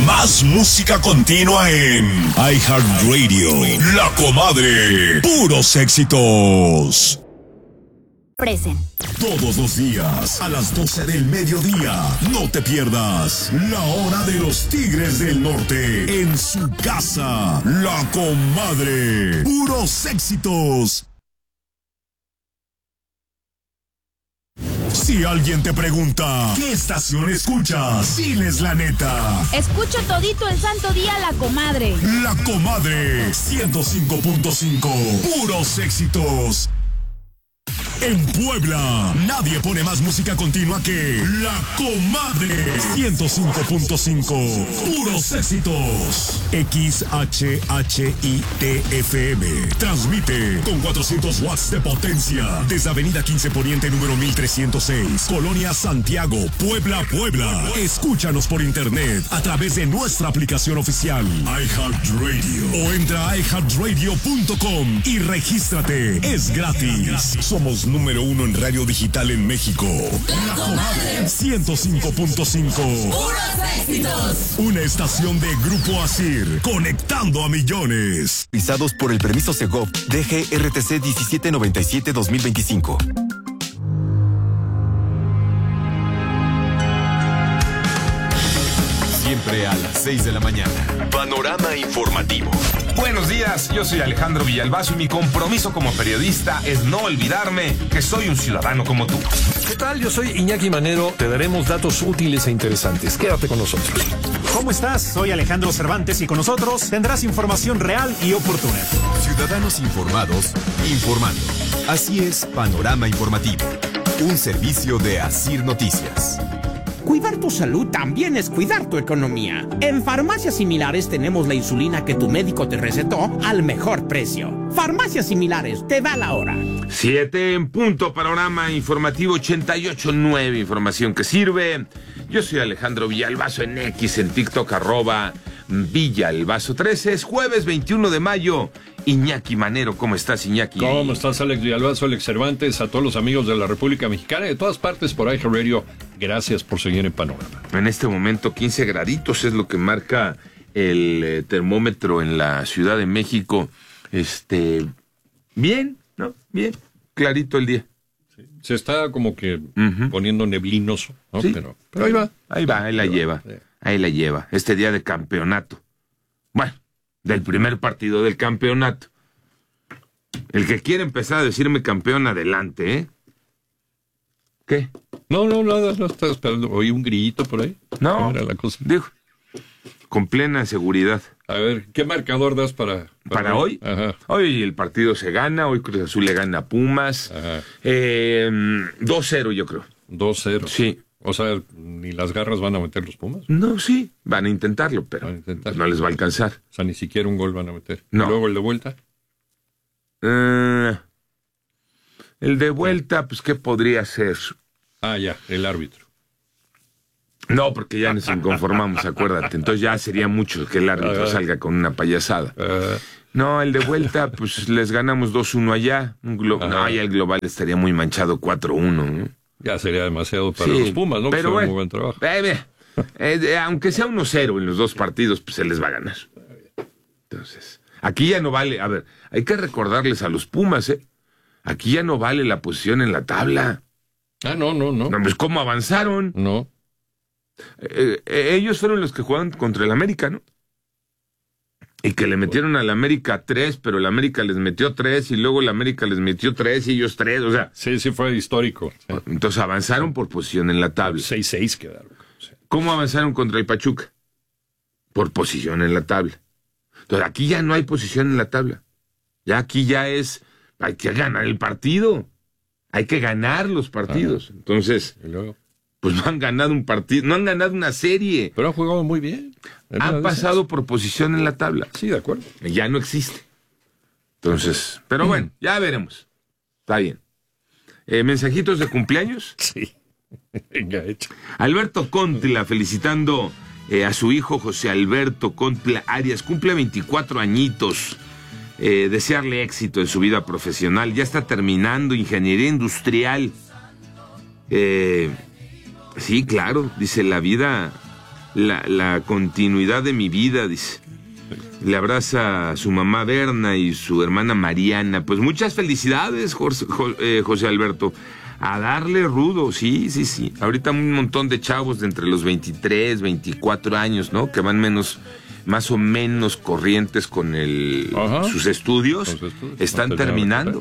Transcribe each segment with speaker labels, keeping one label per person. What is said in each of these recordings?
Speaker 1: Más música continua en iHeartRadio. La Comadre. Puros éxitos.
Speaker 2: Present.
Speaker 1: Todos los días, a las 12 del mediodía, no te pierdas la hora de los Tigres del Norte en su casa. La Comadre. Puros éxitos. Si alguien te pregunta, ¿qué estación escuchas? Diles la neta.
Speaker 2: Escucho todito el santo día La Comadre.
Speaker 1: La Comadre 105.5. Puros éxitos. En Puebla, nadie pone más música continua que La Comadre 105.5. Puros éxitos. XHHITFM. Transmite con 400 watts de potencia desde Avenida 15 Poniente número 1306, Colonia Santiago, Puebla, Puebla. Escúchanos por internet a través de nuestra aplicación oficial iHeartRadio o entra a iHeartRadio.com y regístrate. Es gratis. Somos número 1 en radio digital en México. La Comadre 105.5.
Speaker 3: ¡Puros éxitos!
Speaker 1: Una estación de Grupo Asir, conectando a millones.
Speaker 4: Pisados por el permiso Segov DGRTC 1797-2025. Siempre a las 6 de la mañana. Panorama informativo.
Speaker 5: Buenos días, yo soy Alejandro Villalbazo y mi compromiso como periodista es no olvidarme que soy un ciudadano como tú.
Speaker 6: ¿Qué tal? Yo soy Iñaki Manero. Te daremos datos útiles e interesantes. Quédate con nosotros.
Speaker 7: ¿Cómo estás? Soy Alejandro Cervantes y con nosotros tendrás información real y oportuna.
Speaker 4: Ciudadanos informados, informando. Así es, Panorama Informativo. Un servicio de Asir Noticias.
Speaker 8: Cuidar tu salud también es cuidar tu economía. En Farmacias Similares tenemos la insulina que tu médico te recetó al mejor precio. Farmacias Similares, te da la hora.
Speaker 5: 7 en punto, Panorama Informativo 88.9, información que sirve. Yo soy Alejandro Villalbazo en X, en TikTok, @Villalbazo 13. Es jueves 21 de mayo. Iñaki Manero, ¿cómo estás, Iñaki?
Speaker 6: ¿Cómo estás, Alex Villalbazo, Alex Cervantes? A todos los amigos de la República Mexicana y de todas partes por iHeartRadio. Gracias por seguir en Panorama.
Speaker 5: En este momento 15 graditos es lo que marca el termómetro en la Ciudad de México. Bien, ¿no? Bien, clarito el día.
Speaker 6: Sí. Se está como que poniendo neblinoso, ¿no?
Speaker 5: Sí,
Speaker 6: Pero ahí va.
Speaker 5: Ahí la lleva. Ahí la lleva. Este día de campeonato. Bueno, del primer partido del campeonato. El que quiere empezar a decirme campeón, adelante, ¿eh? ¿Qué?
Speaker 6: No, nada, no estaba esperando. Oí un grillito por ahí.
Speaker 5: No,
Speaker 6: ¿Cómo era la cosa?
Speaker 5: digo, con plena seguridad.
Speaker 6: A ver, ¿qué marcador das para
Speaker 5: hoy?
Speaker 6: Ajá.
Speaker 5: Hoy el partido se gana, hoy Cruz Azul le gana a Pumas. 2-0 yo creo.
Speaker 6: 2-0.
Speaker 5: Sí.
Speaker 6: O sea, ¿ni las garras van a meter los Pumas?
Speaker 5: No, sí, van a intentarlo, pero no les va a alcanzar.
Speaker 6: O sea, ni siquiera un gol van a meter.
Speaker 5: No.
Speaker 6: ¿Y luego el de vuelta?
Speaker 5: El de vuelta, pues, ¿qué podría ser?
Speaker 6: Ah, ya, el árbitro.
Speaker 5: No, porque ya nos inconformamos, acuérdate. Entonces ya sería mucho que el árbitro salga con una payasada. No, el de vuelta, pues les ganamos 2-1 allá. No, ya el global estaría muy manchado 4-1, ¿no?
Speaker 6: Ya sería demasiado para los Pumas, ¿no?
Speaker 5: Pero
Speaker 6: bueno,
Speaker 5: muy buen trabajo. Aunque sea 1-0 en los dos partidos, pues se les va a ganar. Entonces, aquí ya no vale. A ver, hay que recordarles a los Pumas, aquí ya no vale la posición en la tabla.
Speaker 6: Ah, no.
Speaker 5: No, pues, ¿cómo avanzaron?
Speaker 6: No.
Speaker 5: Ellos fueron los que jugaban contra el América, ¿no? Y que le metieron al América 3, pero el América les metió 3, y luego el América les metió 3 y ellos 3, o sea.
Speaker 6: Sí, fue histórico. Sí.
Speaker 5: Entonces avanzaron por posición en la tabla.
Speaker 6: 6-6 quedaron. Sí.
Speaker 5: ¿Cómo avanzaron contra el Pachuca? Por posición en la tabla. Entonces aquí ya no hay posición en la tabla. Ya aquí ya hay que ganar el partido. Hay que ganar los partidos. Entonces,
Speaker 6: ¿y luego?
Speaker 5: Pues no han ganado un partido, no han ganado una serie.
Speaker 6: Pero han jugado muy bien.
Speaker 5: Han pasado por posición en la tabla.
Speaker 6: Sí, de acuerdo.
Speaker 5: Ya no existe. Entonces, pero bueno, ya veremos. Está bien. ¿Mensajitos de cumpleaños?
Speaker 6: Sí. Venga, hecho.
Speaker 5: Alberto Contla felicitando a su hijo José Alberto Contla Arias. Cumple 24 añitos. Desearle éxito en su vida profesional. Ya está terminando ingeniería industrial. Sí, claro, dice, la vida la continuidad de mi vida, dice. Le abraza a su mamá Berna y su hermana Mariana. Pues muchas felicidades, José Alberto. A darle rudo, sí. Ahorita un montón de chavos de entre los 23, 24 años, ¿no? Que van más o menos corrientes con sus estudios. Están terminando.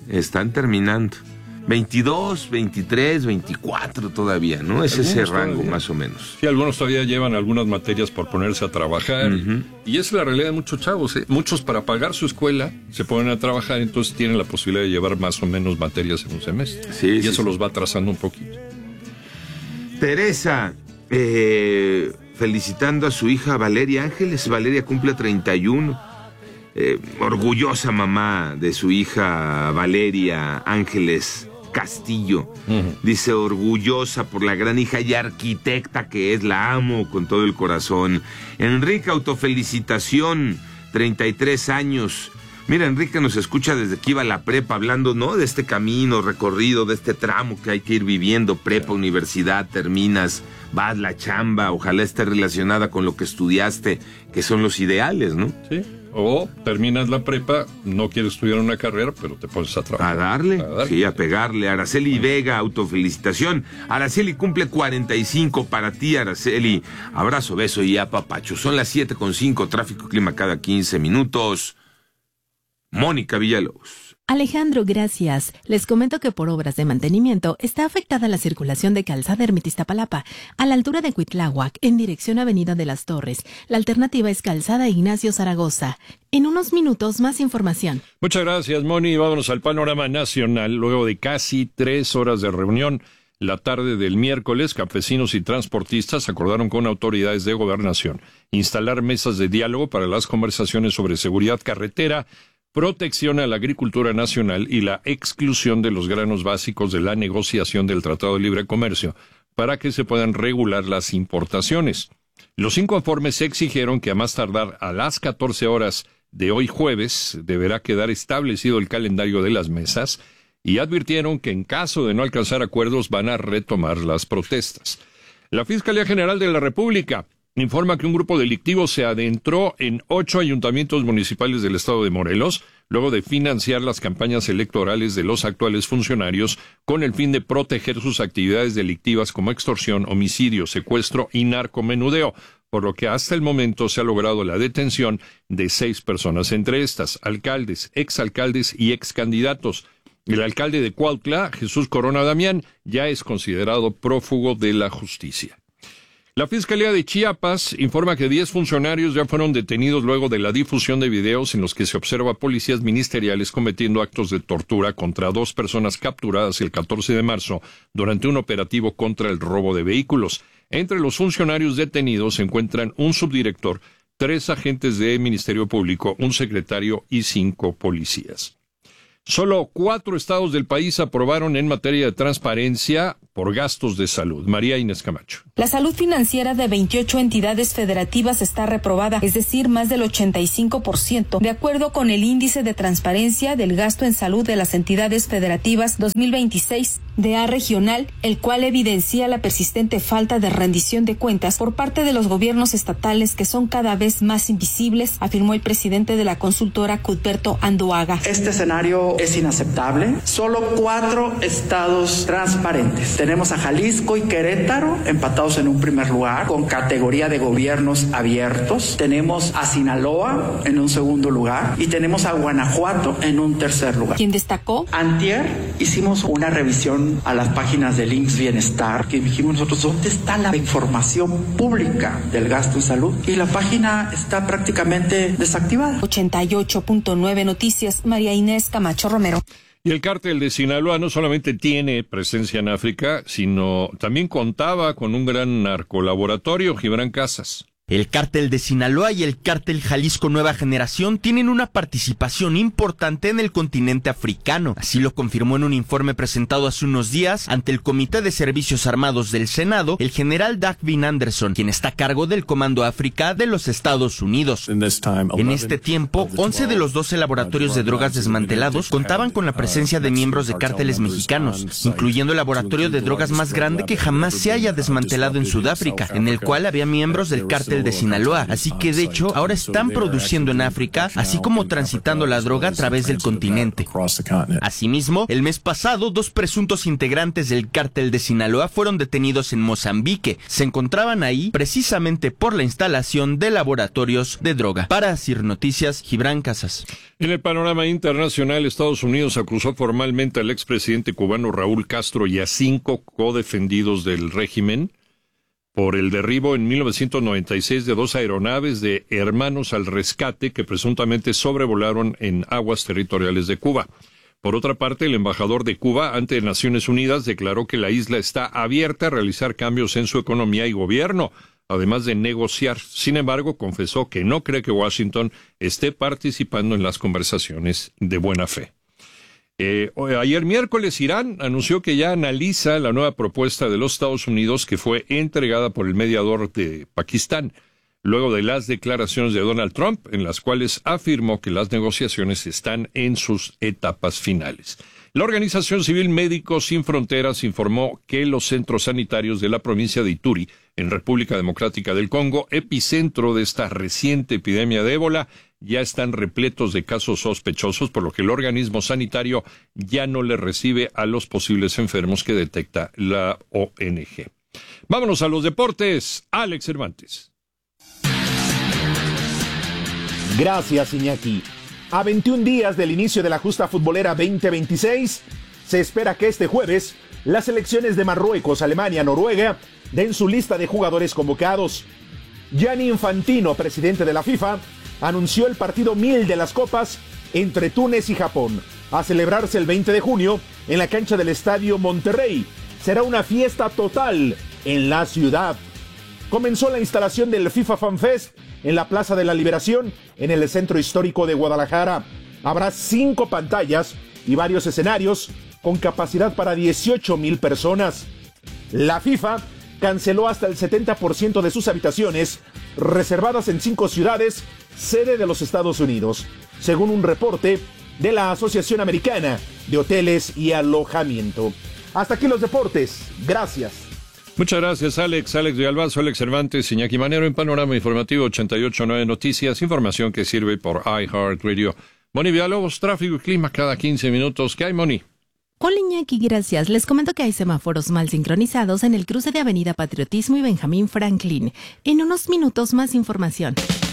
Speaker 5: 22, 23, 24 todavía, ¿no? Es ese rango todavía, más o menos.
Speaker 6: Sí, algunos todavía llevan algunas materias por ponerse a trabajar. Y es la realidad de muchos chavos, ¿eh? Muchos para pagar su escuela se ponen a trabajar, entonces tienen la posibilidad de llevar más o menos materias en un semestre. Y eso los va atrasando un poquito.
Speaker 5: Teresa, felicitando a su hija Valeria Ángeles. Valeria cumple 31. Orgullosa mamá de su hija Valeria Ángeles Castillo. Dice, orgullosa por la gran hija y arquitecta que es, la amo con todo el corazón. Enrique, autofelicitación, 33 años. Mira, Enrique nos escucha desde que iba a la prepa, hablando, ¿no?, de este camino recorrido, de este tramo que hay que ir viviendo, prepa, universidad, terminas, vas, la chamba, ojalá esté relacionada con lo que estudiaste, que son los ideales, ¿no? Sí.
Speaker 6: O terminas la prepa, no quieres estudiar una carrera, pero te pones a trabajar.
Speaker 5: A darle. Sí, a pegarle. Araceli Vega, autofelicitación. Araceli cumple 45 para ti, Araceli. Abrazo, beso y apapacho. Son las 7:05, tráfico, clima cada 15 minutos. Mónica Villalobos.
Speaker 9: Alejandro, gracias. Les comento que por obras de mantenimiento está afectada la circulación de Calzada Ermita Iztapalapa, a la altura de Cuitláhuac, en dirección Avenida de las Torres. La alternativa es Calzada Ignacio Zaragoza. En unos minutos, más información.
Speaker 6: Muchas gracias, Moni. Vámonos al panorama nacional. Luego de casi 3 horas de reunión, la tarde del miércoles, campesinos y transportistas acordaron con autoridades de gobernación instalar mesas de diálogo para las conversaciones sobre seguridad carretera, protección a la agricultura nacional y la exclusión de los granos básicos de la negociación del Tratado de Libre Comercio para que se puedan regular las importaciones. Los inconformes exigieron que a más tardar a las 14 horas de hoy jueves deberá quedar establecido el calendario de las mesas y advirtieron que en caso de no alcanzar acuerdos van a retomar las protestas. La Fiscalía General de la República informa que un grupo delictivo se adentró en 8 ayuntamientos municipales del estado de Morelos, luego de financiar las campañas electorales de los actuales funcionarios con el fin de proteger sus actividades delictivas como extorsión, homicidio, secuestro y narcomenudeo, por lo que hasta el momento se ha logrado la detención de 6 personas, entre estas alcaldes, exalcaldes y excandidatos. El alcalde de Cuautla, Jesús Corona Damián, ya es considerado prófugo de la justicia. La Fiscalía de Chiapas informa que 10 funcionarios ya fueron detenidos luego de la difusión de videos en los que se observa a policías ministeriales cometiendo actos de tortura contra 2 personas capturadas el 14 de marzo durante un operativo contra el robo de vehículos. Entre los funcionarios detenidos se encuentran un subdirector, 3 agentes de Ministerio Público, un secretario y 5 policías. Solo 4 estados del país aprobaron en materia de transparencia por gastos de salud. María Inés Camacho.
Speaker 10: La salud financiera de 28 entidades federativas está reprobada, es decir, más del 85%, de acuerdo con el Índice de Transparencia del Gasto en Salud de las Entidades Federativas 2026 de A Regional, el cual evidencia la persistente falta de rendición de cuentas por parte de los gobiernos estatales que son cada vez más invisibles, afirmó el presidente de la consultora, Cuthberto Anduaga.
Speaker 11: Este escenario es inaceptable. Solo 4 estados transparentes. Tenemos a Jalisco y Querétaro empatados en un primer lugar con categoría de gobiernos abiertos. Tenemos a Sinaloa en un segundo lugar y tenemos a Guanajuato en un tercer lugar.
Speaker 10: ¿Quién destacó?
Speaker 11: Antier hicimos una revisión a las páginas del IMSS Bienestar que dijimos nosotros, ¿dónde está la información pública del gasto en salud? Y la página está prácticamente desactivada.
Speaker 10: 88.9 Noticias, María Inés Camacho Romero.
Speaker 6: Y el cártel de Sinaloa no solamente tiene presencia en África, sino también contaba con un gran narcolaboratorio, Gibran Casas.
Speaker 12: El cártel de Sinaloa y el cártel Jalisco Nueva Generación tienen una participación importante en el continente africano. Así lo confirmó en un informe presentado hace unos días ante el Comité de Servicios Armados del Senado, el general Dagvin Anderson, quien está a cargo del Comando África de los Estados Unidos. En este tiempo, 11 de los 12 laboratorios de drogas desmantelados contaban con la presencia de miembros de cárteles mexicanos, incluyendo el laboratorio de drogas más grande que jamás se haya desmantelado en Sudáfrica, en el cual había miembros del cártel de Sinaloa, así que de hecho ahora están produciendo en África, así como transitando la droga a través del continente. Asimismo, el mes pasado, 2 presuntos integrantes del cártel de Sinaloa fueron detenidos en Mozambique. Se encontraban ahí precisamente por la instalación de laboratorios de droga. Para CIR Noticias, Gibran Casas.
Speaker 6: En el panorama internacional, Estados Unidos acusó formalmente al expresidente cubano Raúl Castro y a 5 codefendidos del régimen por el derribo en 1996 de 2 aeronaves de Hermanos al Rescate que presuntamente sobrevolaron en aguas territoriales de Cuba. Por otra parte, el embajador de Cuba ante Naciones Unidas declaró que la isla está abierta a realizar cambios en su economía y gobierno, además de negociar. Sin embargo, confesó que no cree que Washington esté participando en las conversaciones de buena fe. Ayer miércoles, Irán anunció que ya analiza la nueva propuesta de los Estados Unidos que fue entregada por el mediador de Pakistán, luego de las declaraciones de Donald Trump, en las cuales afirmó que las negociaciones están en sus etapas finales. La Organización Civil Médicos Sin Fronteras informó que los centros sanitarios de la provincia de Ituri, en República Democrática del Congo, epicentro de esta reciente epidemia de ébola, ya están repletos de casos sospechosos, por lo que el organismo sanitario ya no le recibe a los posibles enfermos que detecta la ONG. Vámonos a los deportes. Alex Cervantes.
Speaker 13: Gracias, Iñaki. A 21 días del inicio de la justa futbolera 2026, se espera que este jueves las selecciones de Marruecos, Alemania, Noruega den su lista de jugadores convocados. Gianni Infantino, presidente de la FIFA, anunció el partido 1000 de las Copas entre Túnez y Japón, a celebrarse el 20 de junio en la cancha del Estadio Monterrey. Será una fiesta total en la ciudad. Comenzó la instalación del FIFA Fan Fest en la Plaza de la Liberación, en el centro histórico de Guadalajara. Habrá 5 pantallas y varios escenarios con capacidad para 18,000 personas. La FIFA canceló hasta el 70% de sus habitaciones, reservadas en 5 ciudades, sede de los Estados Unidos, según un reporte de la Asociación Americana de Hoteles y Alojamiento. Hasta aquí los deportes. Gracias.
Speaker 6: Muchas gracias, Alex. Alex de Albazo, Alex Cervantes, Iñaki Manero en Panorama Informativo 88.9 Noticias, información que sirve por iHeartRadio. Moni Villalobos, tráfico y clima cada 15 minutos. ¿Qué hay, Moni?
Speaker 9: Hola, Iñaki, gracias. Les comento que hay semáforos mal sincronizados en el cruce de Avenida Patriotismo y Benjamín Franklin. En unos minutos más información.